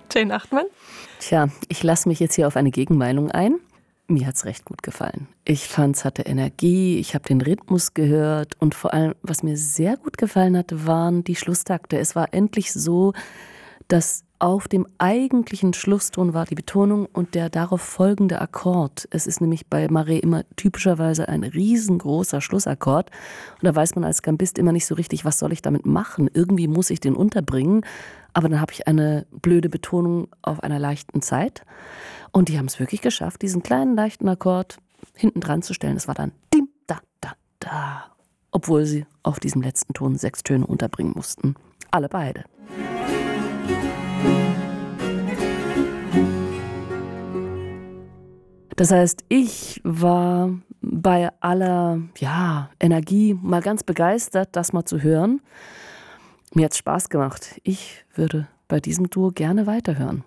Jane Achtmann? Tja, ich lasse mich jetzt hier auf eine Gegenmeinung ein. Mir hat's recht gut gefallen. Ich fand's hatte Energie, ich habe den Rhythmus gehört und vor allem, was mir sehr gut gefallen hat, waren die Schlusstakte. Es war endlich so, dass auf dem eigentlichen Schlusston war die Betonung und der darauf folgende Akkord. Es ist nämlich bei Marais immer typischerweise ein riesengroßer Schlussakkord. Und da weiß man als Gambist immer nicht so richtig, was soll ich damit machen? Irgendwie muss ich den unterbringen. Aber dann habe ich eine blöde Betonung auf einer leichten Zeit. Und die haben es wirklich geschafft, diesen kleinen leichten Akkord hinten dran zu stellen. Es war dann dim, da, da, da. Obwohl sie auf diesem letzten Ton 6 Töne unterbringen mussten. Alle beide. Das heißt, ich war bei aller Energie mal ganz begeistert, das mal zu hören. Mir hat es Spaß gemacht. Ich würde bei diesem Duo gerne weiterhören.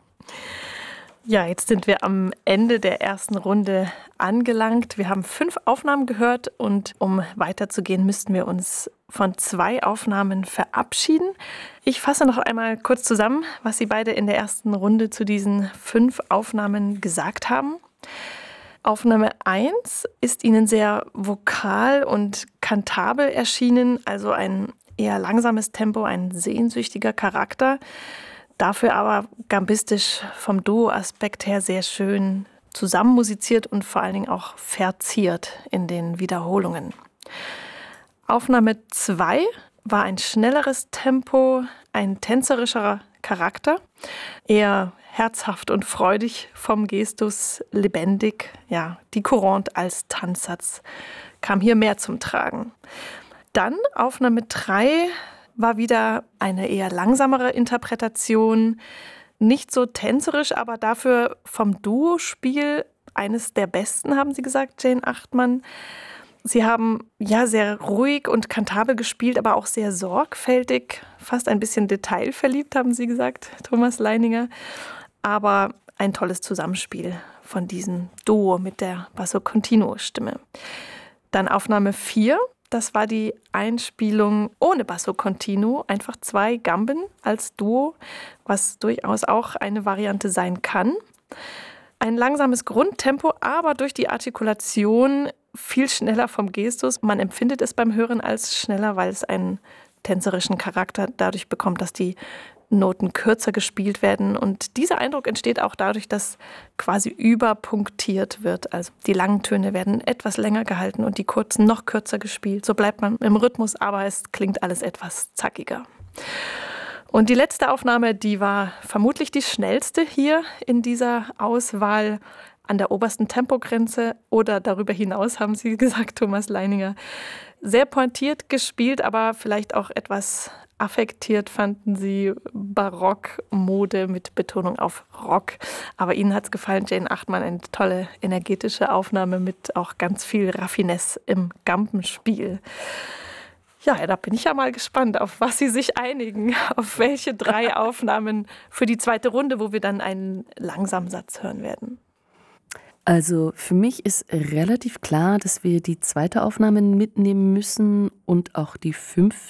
Ja, jetzt sind wir am Ende der ersten Runde angelangt. Wir haben 5 Aufnahmen gehört und um weiterzugehen, müssten wir uns von 2 Aufnahmen verabschieden. Ich fasse noch einmal kurz zusammen, was Sie beide in der ersten Runde zu diesen 5 Aufnahmen gesagt haben. Aufnahme 1 ist Ihnen sehr vokal und kantabel erschienen, also ein eher langsames Tempo, ein sehnsüchtiger Charakter. Dafür aber gambistisch vom Duo-Aspekt her sehr schön zusammenmusiziert und vor allen Dingen auch verziert in den Wiederholungen. Aufnahme 2 war ein schnelleres Tempo, ein tänzerischerer Charakter, eher herzhaft und freudig vom Gestus, lebendig. Ja, die Courante als Tanzsatz kam hier mehr zum Tragen. Dann Aufnahme 3 war wieder eine eher langsamere Interpretation, nicht so tänzerisch, aber dafür vom Duospiel eines der besten, haben Sie gesagt, Jane Achtmann. Sie haben ja sehr ruhig und kantabel gespielt, aber auch sehr sorgfältig, fast ein bisschen detailverliebt, haben Sie gesagt, Thomas Leininger. Aber ein tolles Zusammenspiel von diesem Duo mit der Basso-Continuo-Stimme. Dann Aufnahme 4. Das war die Einspielung ohne Basso Continuo, einfach 2 Gamben als Duo, was durchaus auch eine Variante sein kann. Ein langsames Grundtempo, aber durch die Artikulation viel schneller vom Gestus. Man empfindet es beim Hören als schneller, weil es einen tänzerischen Charakter dadurch bekommt, dass die Noten kürzer gespielt werden. Und dieser Eindruck entsteht auch dadurch, dass quasi überpunktiert wird. Also die langen Töne werden etwas länger gehalten und die kurzen noch kürzer gespielt. So bleibt man im Rhythmus, aber es klingt alles etwas zackiger. Und die letzte Aufnahme, die war vermutlich die schnellste hier in dieser Auswahl, an der obersten Tempogrenze oder darüber hinaus, haben Sie gesagt, Thomas Leininger. Sehr pointiert gespielt, aber vielleicht auch etwas affektiert fanden Sie Barockmode mit Betonung auf Rock. Aber Ihnen hat es gefallen, Jane Achtmann, eine tolle energetische Aufnahme mit auch ganz viel Raffinesse im Gambenspiel. Ja, da bin ich ja mal gespannt, auf was Sie sich einigen, auf welche 3 Aufnahmen für die zweite Runde, wo wir dann einen Langsamsatz hören werden. Also für mich ist relativ klar, dass wir die zweite Aufnahme mitnehmen müssen und auch die 5.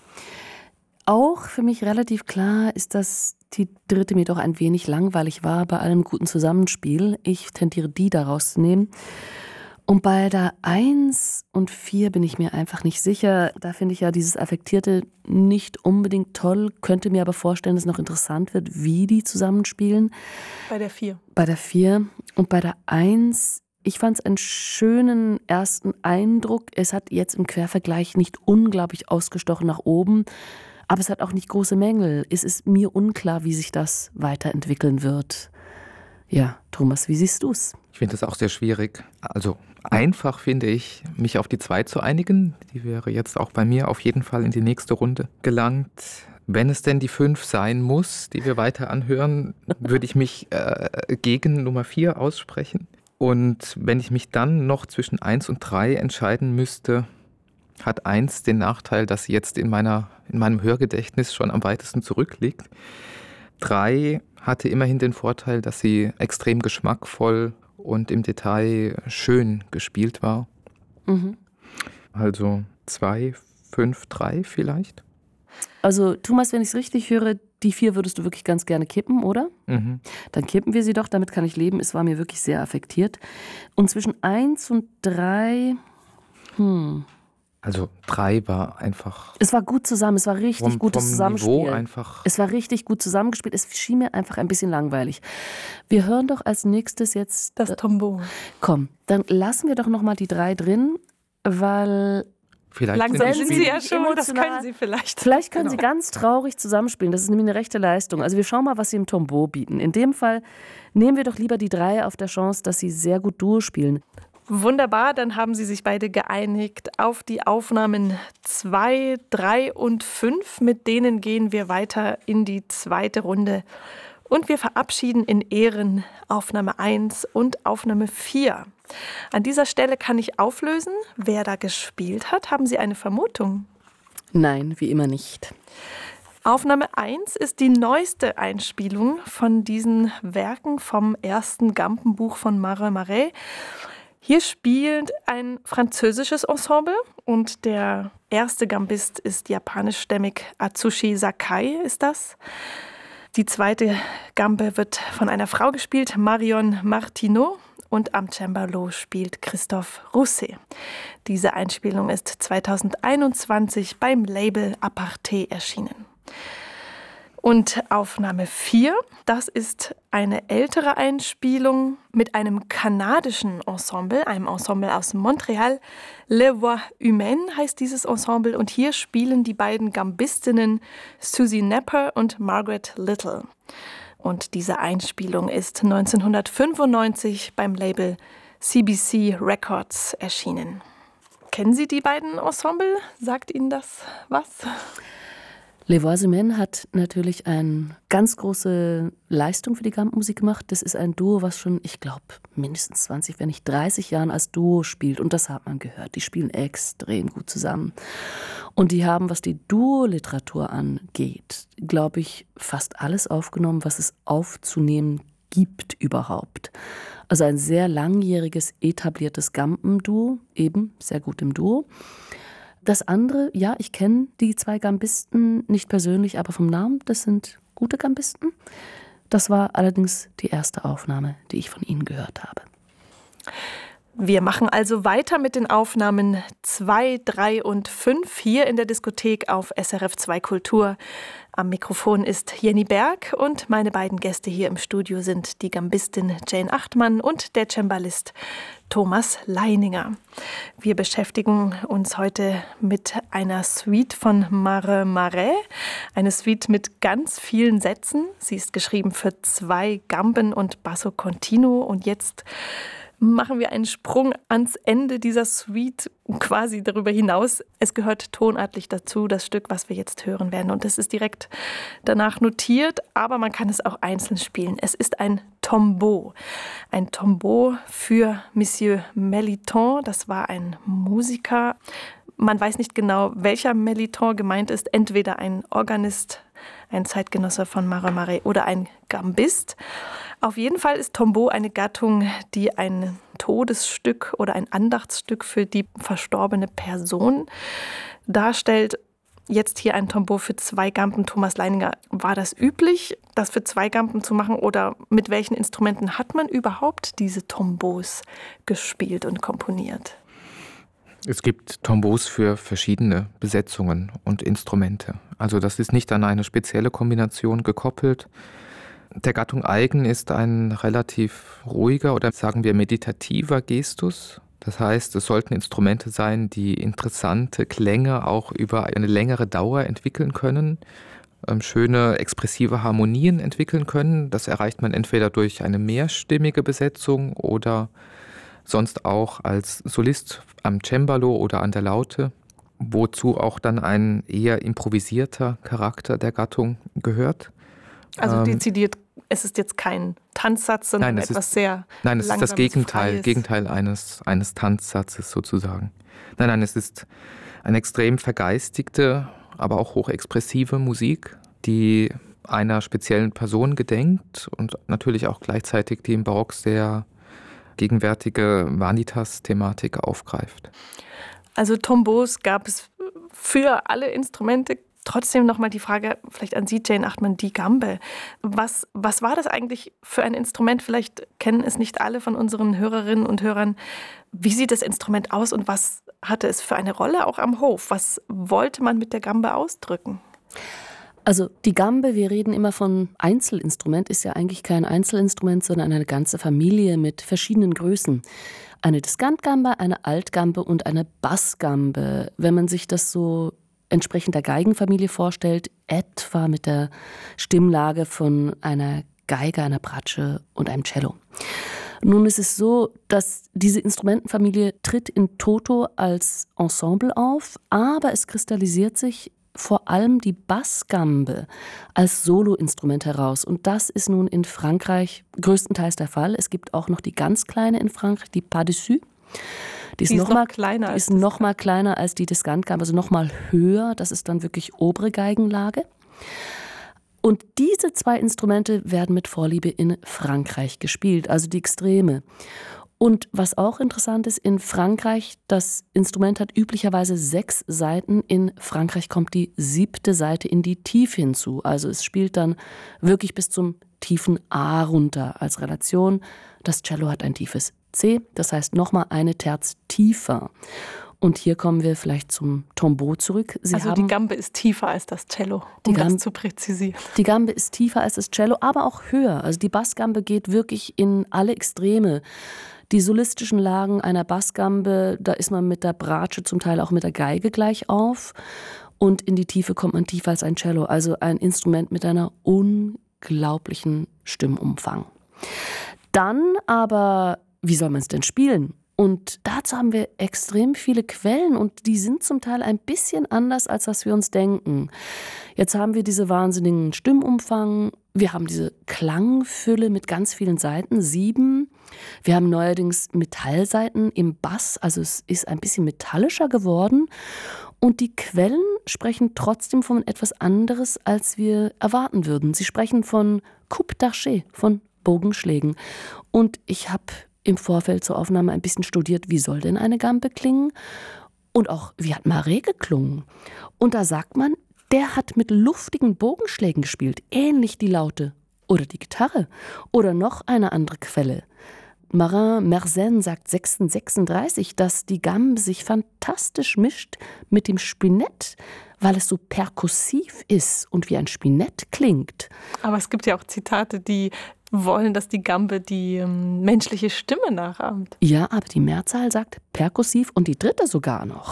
Auch für mich relativ klar ist, dass die 3. mir doch ein wenig langweilig war bei allem guten Zusammenspiel. Ich tendiere die da rauszunehmen. Und bei der 1 und 4 bin ich mir einfach nicht sicher. Da finde ich ja dieses Affektierte nicht unbedingt toll, könnte mir aber vorstellen, dass es noch interessant wird, wie die zusammenspielen. Bei der 4. Bei der 4 und bei der 1, ich fand es einen schönen ersten Eindruck. Es hat jetzt im Quervergleich nicht unglaublich ausgestochen nach oben, aber es hat auch nicht große Mängel. Es ist mir unklar, wie sich das weiterentwickeln wird. Ja, Thomas, wie siehst du es? Ich finde das auch sehr schwierig. Also einfach finde ich, mich auf die 2 zu einigen. Die wäre jetzt auch bei mir auf jeden Fall in die nächste Runde gelangt. Wenn es denn die 5 sein muss, die wir weiter anhören, würde ich mich gegen Nummer 4 aussprechen. Und wenn ich mich dann noch zwischen 1 und 3 entscheiden müsste, hat 1 den Nachteil, dass sie jetzt in meinem Hörgedächtnis schon am weitesten zurückliegt. 3 hatte immerhin den Vorteil, dass sie extrem geschmackvoll und im Detail schön gespielt war. Mhm. Also 2, 5, 3 vielleicht. Also Thomas, wenn ich es richtig höre, die 4 würdest du wirklich ganz gerne kippen, oder? Mhm. Dann kippen wir sie doch, damit kann ich leben. Es war mir wirklich sehr affektiert. Und zwischen 1 und 3, Also 3 war einfach es war gut zusammen, es war richtig gutes vom Zusammenspiel. Niveau einfach. Es war richtig gut zusammengespielt, es schien mir einfach ein bisschen langweilig. Wir hören doch als nächstes jetzt, Das Tombeau. komm, dann lassen wir doch nochmal die 3 drin, weil Vielleicht Langsam die sind Spiele- Sie ja schon, das emotional. können Sie vielleicht. vielleicht können Genau. sie ganz traurig zusammenspielen. Das ist nämlich eine rechte Leistung. Also wir schauen mal, was sie im Tombeau bieten. In dem Fall nehmen wir doch lieber die 3 auf der Chance, dass sie sehr gut Duo spielen. Wunderbar, dann haben Sie sich beide geeinigt auf die Aufnahmen 2, 3 und 5. Mit denen gehen wir weiter in die zweite Runde. Und wir verabschieden in Ehren Aufnahme 1 und Aufnahme 4. An dieser Stelle kann ich auflösen, wer da gespielt hat. Haben Sie eine Vermutung? Nein, wie immer nicht. Aufnahme 1 ist die neueste Einspielung von diesen Werken vom ersten Gampenbuch von Mare Marais. Hier spielt ein französisches Ensemble und der erste Gambist ist japanischstämmig. Atsushi Sakai ist das. Die zweite Gambe wird von einer Frau gespielt, Marion Martineau. Und am Cembalo spielt Christophe Rousset. Diese Einspielung ist 2021 beim Label Aparté erschienen. Und Aufnahme 4, das ist eine ältere Einspielung mit einem kanadischen Ensemble, einem Ensemble aus Montreal. Les Voix Humaines heißt dieses Ensemble und hier spielen die beiden Gambistinnen Susie Napper und Margaret Little. Und diese Einspielung ist 1995 beim Label CBC Records erschienen. Kennen Sie die beiden Ensemble? Sagt Ihnen das was? Les Voix Humaines hat natürlich eine ganz große Leistung für die Gampenmusik gemacht. Das ist ein Duo, was schon, ich glaube, mindestens 20, wenn nicht 30 Jahren als Duo spielt. Und das hat man gehört. Die spielen extrem gut zusammen. Und die haben, was die Duo-Literatur angeht, glaube ich, fast alles aufgenommen, was es aufzunehmen gibt überhaupt. Also ein sehr langjähriges, etabliertes Gampenduo, eben sehr gut im Duo. Das andere, ja, ich kenne die 2 Gambisten nicht persönlich, aber vom Namen, das sind gute Gambisten. Das war allerdings die erste Aufnahme, die ich von ihnen gehört habe. Wir machen also weiter mit den Aufnahmen 2, 3 und 5 hier in der Diskothek auf SRF 2 Kultur. Am Mikrofon ist Jenny Berg und meine beiden Gäste hier im Studio sind die Gambistin Jane Achtmann und der Cembalist Thomas Leininger. Wir beschäftigen uns heute mit einer Suite von Mare Marais, eine Suite mit ganz vielen Sätzen. Sie ist geschrieben für 2 Gamben und Basso Continuo und jetzt machen wir einen Sprung ans Ende dieser Suite, quasi darüber hinaus. Es gehört tonartlich dazu, das Stück, was wir jetzt hören werden. Und es ist direkt danach notiert, aber man kann es auch einzeln spielen. Es ist ein Tombeau. Ein Tombeau für Monsieur Melitón. Das war ein Musiker. Man weiß nicht genau, welcher Melitón gemeint ist. Entweder ein Organist, ein Zeitgenosse von Mare Marais oder ein Gambist. Auf jeden Fall ist Tombeau eine Gattung, die ein Todesstück oder ein Andachtsstück für die verstorbene Person darstellt. Jetzt hier ein Tombeau für 2 Gamben. Thomas Leininger, war das üblich, das für 2 Gamben zu machen? Oder mit welchen Instrumenten hat man überhaupt diese Tombeaus gespielt und komponiert? Es gibt Tombeaus für verschiedene Besetzungen und Instrumente. Also das ist nicht an eine spezielle Kombination gekoppelt. Der Gattung eigen ist ein relativ ruhiger oder sagen wir meditativer Gestus. Das heißt, es sollten Instrumente sein, die interessante Klänge auch über eine längere Dauer entwickeln können, schöne expressive Harmonien entwickeln können. Das erreicht man entweder durch eine mehrstimmige Besetzung oder sonst auch als Solist am Cembalo oder an der Laute, wozu auch dann ein eher improvisierter Charakter der Gattung gehört. Also dezidiert, es ist jetzt kein Tanzsatz, sondern etwas sehr Nein, es ist das Langsames, Gegenteil eines Tanzsatzes sozusagen. Nein, es ist eine extrem vergeistigte, aber auch hochexpressive Musik, die einer speziellen Person gedenkt und natürlich auch gleichzeitig die im Barock sehr gegenwärtige Vanitas-Thematik aufgreift. Also Tombeaus gab es für alle Instrumente Trotzdem nochmal die Frage, vielleicht an Sie, Jane Achtmann, die Gambe. Was war das eigentlich für ein Instrument? Vielleicht kennen es nicht alle von unseren Hörerinnen und Hörern. Wie sieht das Instrument aus und was hatte es für eine Rolle auch am Hof? Was wollte man mit der Gambe ausdrücken? Also die Gambe, wir reden immer von Einzelinstrument, ist ja eigentlich kein Einzelinstrument, sondern eine ganze Familie mit verschiedenen Größen. Eine Diskantgambe, eine Altgambe und eine Bassgambe. Wenn man sich das so entsprechend der Geigenfamilie vorstellt, etwa mit der Stimmlage von einer Geige, einer Bratsche und einem Cello. Nun ist es so, dass diese Instrumentenfamilie tritt in toto als Ensemble auf, aber es kristallisiert sich vor allem die Bassgambe als Soloinstrument heraus. Und das ist nun in Frankreich größtenteils der Fall. Es gibt auch noch die ganz kleine in Frankreich, die Pas dessus. Die ist noch mal kleiner als die Diskantgambe, also noch mal höher. Das ist dann wirklich obere Geigenlage. Und diese zwei Instrumente werden mit Vorliebe in Frankreich gespielt, also die Extreme. Und was auch interessant ist, in Frankreich, das Instrument hat üblicherweise 6 Saiten. In Frankreich kommt die 7. Saite in die Tiefe hinzu. Also es spielt dann wirklich bis zum tiefen A runter als Relation. Das Cello hat ein tiefes C, das heißt nochmal eine Terz tiefer. Und hier kommen wir vielleicht zum Tombeau zurück. Die Gambe ist tiefer als das Cello, das zu präzisieren. Die Gambe ist tiefer als das Cello, aber auch höher. Also die Bassgambe geht wirklich in alle Extreme. Die solistischen Lagen einer Bassgambe, da ist man mit der Bratsche, zum Teil auch mit der Geige gleich auf. Und in die Tiefe kommt man tiefer als ein Cello. Also ein Instrument mit einer unglaublichen Stimmumfang. Dann aber, wie soll man es denn spielen? Und dazu haben wir extrem viele Quellen und die sind zum Teil ein bisschen anders, als was wir uns denken. Jetzt haben wir diese wahnsinnigen Stimmumfang, wir haben diese Klangfülle mit ganz vielen Saiten, 7. Wir haben neuerdings Metallsaiten im Bass, also es ist ein bisschen metallischer geworden. Und die Quellen sprechen trotzdem von etwas anderes, als wir erwarten würden. Sie sprechen von Coup d'archet, von Bogenschlägen. Und ich habe im Vorfeld zur Aufnahme ein bisschen studiert, wie soll denn eine Gambe klingen? Und auch, wie hat Marais geklungen? Und da sagt man, der hat mit luftigen Bogenschlägen gespielt, ähnlich die Laute. Oder die Gitarre. Oder noch eine andere Quelle. Marin Mersenne sagt 1636, dass die Gambe sich fantastisch mischt mit dem Spinett, weil es so perkussiv ist und wie ein Spinett klingt. Aber es gibt ja auch Zitate, die wollen, dass die Gambe die menschliche Stimme nachahmt. Ja, aber die Mehrzahl sagt perkussiv und die dritte sogar noch.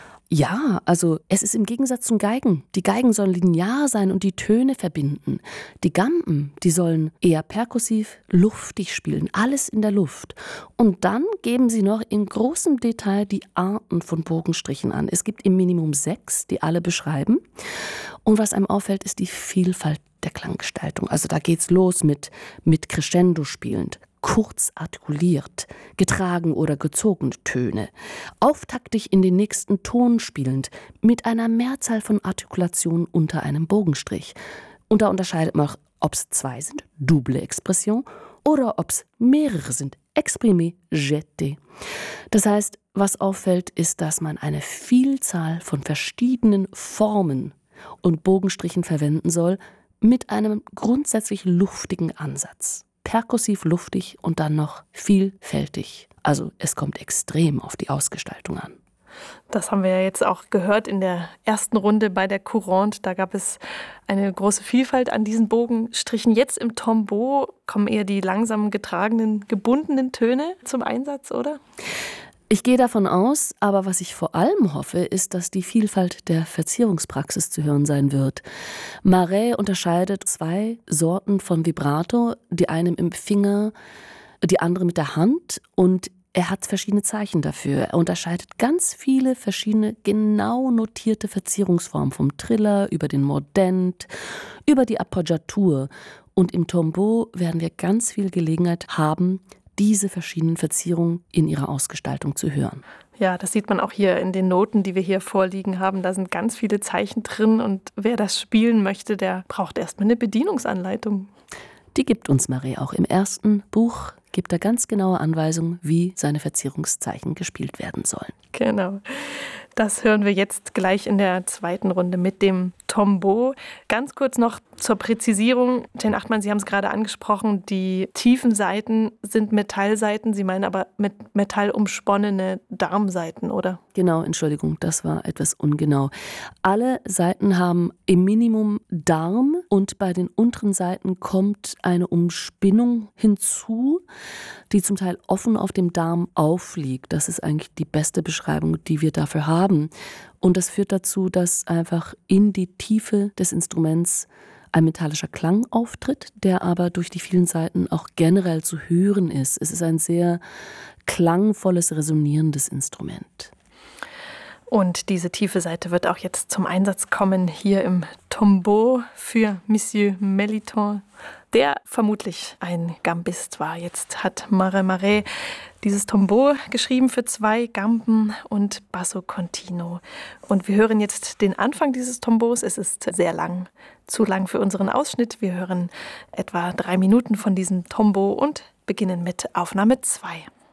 Ja, also es ist im Gegensatz zum Geigen. Die Geigen sollen linear sein und die Töne verbinden. Die Gamben, die sollen eher perkussiv, luftig spielen, alles in der Luft. Und dann geben sie noch in großem Detail die Arten von Bogenstrichen an. Es gibt im Minimum 6, die alle beschreiben. Und was einem auffällt, ist die Vielfalt der Klanggestaltung. Also da geht's los mit Crescendo spielend, kurz artikuliert, getragen oder gezogene Töne, auftaktig in den nächsten Ton spielend, mit einer Mehrzahl von Artikulationen unter einem Bogenstrich. Und da unterscheidet man auch, ob es 2 sind, double Expression, oder ob es mehrere sind, exprimé, jeté. Das heißt, was auffällt, ist, dass man eine Vielzahl von verschiedenen Formen und Bogenstrichen verwenden soll, mit einem grundsätzlich luftigen Ansatz. Perkussiv, luftig und dann noch vielfältig. Also es kommt extrem auf die Ausgestaltung an. Das haben wir ja jetzt auch gehört in der ersten Runde bei der Courante. Da gab es eine große Vielfalt an diesen Bogenstrichen. Jetzt im Tombeau kommen eher die langsam getragenen, gebundenen Töne zum Einsatz, oder? Ich gehe davon aus, aber was ich vor allem hoffe, ist, dass die Vielfalt der Verzierungspraxis zu hören sein wird. Marais unterscheidet 2 Sorten von Vibrato, die eine im Finger, die andere mit der Hand, und er hat verschiedene Zeichen dafür. Er unterscheidet ganz viele verschiedene genau notierte Verzierungsformen, vom Triller über den Mordent, über die Appoggiatur. Und im Tombeau werden wir ganz viel Gelegenheit haben, diese verschiedenen Verzierungen in ihrer Ausgestaltung zu hören. Ja, das sieht man auch hier in den Noten, die wir hier vorliegen haben. Da sind ganz viele Zeichen drin und wer das spielen möchte, der braucht erstmal eine Bedienungsanleitung. Die gibt uns Marais auch im ersten Buch, gibt er ganz genaue Anweisungen, wie seine Verzierungszeichen gespielt werden sollen. Genau. Das hören wir jetzt gleich in der zweiten Runde mit dem Tombeau. Ganz kurz noch zur Präzisierung. Jane Achtmann, Sie haben es gerade angesprochen, die tiefen Saiten sind Metallsaiten. Sie meinen aber mit Metall umsponnene Darmsaiten, oder? Genau, Entschuldigung, das war etwas ungenau. Alle Saiten haben im Minimum Darm und bei den unteren Saiten kommt eine Umspinnung hinzu, die zum Teil offen auf dem Darm aufliegt. Das ist eigentlich die beste Beschreibung, die wir dafür haben. Und das führt dazu, dass einfach in die Tiefe des Instruments ein metallischer Klang auftritt, der aber durch die vielen Saiten auch generell zu hören ist. Es ist ein sehr klangvolles, resonierendes Instrument. Und diese tiefe Saite wird auch jetzt zum Einsatz kommen hier im Tombeau für Monsieur Melitón, der vermutlich ein Gambist war. Jetzt hat Mare dieses Tombeau geschrieben für 2 Gamben und Basso Continuo. Und wir hören jetzt den Anfang dieses Tombeaus. Es ist sehr lang, zu lang für unseren Ausschnitt. Wir hören etwa 3 Minuten von diesem Tombeau und beginnen mit Aufnahme 2.